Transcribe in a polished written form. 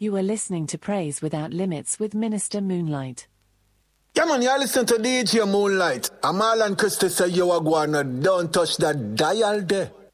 You are listening to Praise Without Limits with Minister Moonlight. Yeah, man, you're listening to DJ Moonlight. Amal and Christy say you are going to don't touch that dial there.